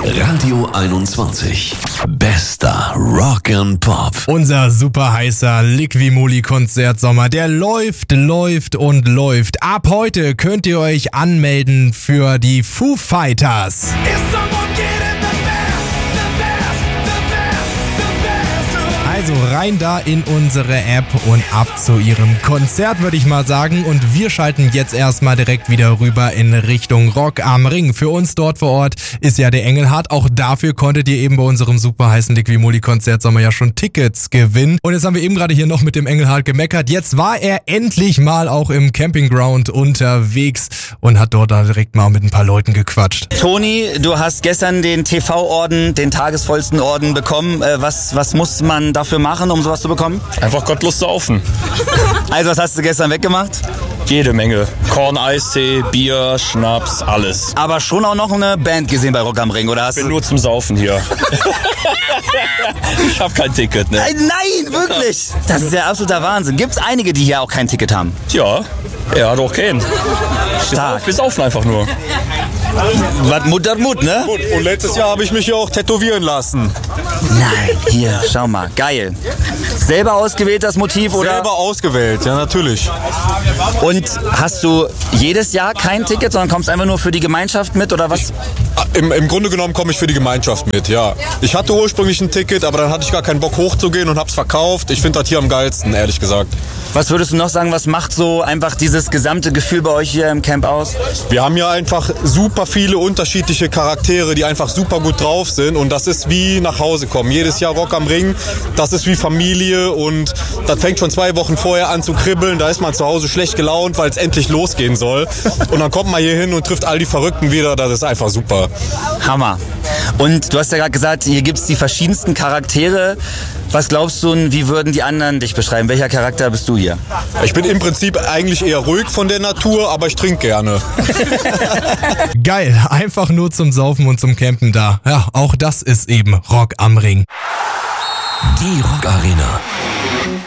Radio 21. Bester Rock and Pop. Unser super heißer Liqui-Moly-Konzertsommer, der läuft und läuft. Ab heute könnt ihr euch anmelden für die Foo Fighters. Also rein da in unsere App und ab zu ihrem Konzert, würde ich mal sagen. Und wir schalten jetzt erstmal direkt wieder rüber in Richtung Rock am Ring. Für uns dort vor Ort ist ja der Engelhardt. Auch dafür konntet ihr eben bei unserem super heißen Liqui-Moly-Konzertsommer ja schon Tickets gewinnen. Und jetzt haben wir eben gerade hier noch mit dem Engelhardt gemeckert. Jetzt war er endlich mal auch im Campingground unterwegs und hat dort da direkt mal mit ein paar Leuten gequatscht. Toni, du hast gestern den TV-Orden, den tagesvollsten Orden bekommen. Was muss man dafür machen, um sowas zu bekommen? Einfach gottlos saufen. Also, was hast du gestern weggemacht? Jede Menge. Korn, Eistee, Bier, Schnaps, alles. Aber schon auch noch eine Band gesehen bei Rock am Ring, oder hast Ich bin nur zum Saufen hier. Ich habe kein Ticket, ne? Nein, wirklich! Das ist ja absoluter Wahnsinn. Gibt's einige, die hier auch kein Ticket haben? Ja, er hat auch keinen. Stark. Wir saufen einfach nur. Was Mut, ne? Und letztes Jahr habe ich mich ja auch tätowieren lassen. Nein, hier, schau mal. Geil. Selber ausgewählt das Motiv, oder? Selber ausgewählt, ja natürlich. Und hast du jedes Jahr kein Ticket, sondern kommst einfach nur für die Gemeinschaft mit, oder was? Im Grunde genommen komme ich für die Gemeinschaft mit, ja. Ich hatte ursprünglich ein Ticket, aber dann hatte ich gar keinen Bock hochzugehen und hab's verkauft. Ich finde das hier am geilsten, ehrlich gesagt. Was würdest du noch sagen, was macht so einfach dieses gesamte Gefühl bei euch hier im Camp aus? Wir haben ja einfach super viele unterschiedliche Charaktere, die einfach super gut drauf sind. Und das ist wie nach Hause kommen. Jedes Jahr Rock am Ring, das ist wie Familie. Und das fängt schon 2 Wochen vorher an zu kribbeln. Da ist man zu Hause schlecht gelaunt, weil es endlich losgehen soll. Und dann kommt man hier hin und trifft all die Verrückten wieder. Das ist einfach super. Hammer. Und du hast ja gerade gesagt, hier gibt es die verschiedensten Charaktere. Was glaubst du, wie würden die anderen dich beschreiben? Welcher Charakter bist du hier? Ich bin im Prinzip eigentlich eher ruhig von der Natur, aber ich trinke gerne. Geil, einfach nur zum Saufen und zum Campen da. Ja, auch das ist eben Rock am Ring. Die Rock Arena.